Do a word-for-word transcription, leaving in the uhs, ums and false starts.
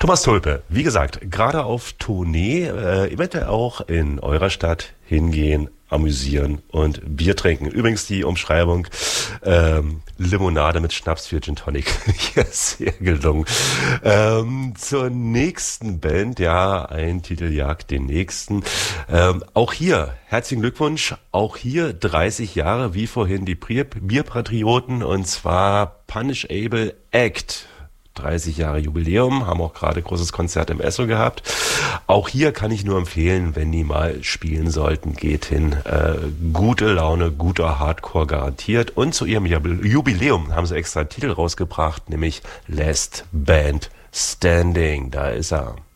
Thomas Tulpe, wie gesagt, gerade auf Tournee, äh, eventuell auch in eurer Stadt hingehen, amüsieren und Bier trinken. Übrigens die Umschreibung, ähm, Limonade mit Schnaps für Gin Tonic. Ja, sehr gelungen. Ähm, zur nächsten Band, ja, ein Titel jagt den nächsten. Ähm, auch hier, herzlichen Glückwunsch, auch hier dreißig Jahre, wie vorhin die Bier- Bierpatrioten, und zwar Punishable Act. dreißig Jahre Jubiläum, haben auch gerade großes Konzert im Esso gehabt. Auch hier kann ich nur empfehlen, wenn die mal spielen sollten, geht hin. Äh, gute Laune, guter Hardcore garantiert. Und zu ihrem Jubiläum haben sie extra einen Titel rausgebracht, nämlich Last Band Standing. Da ist er.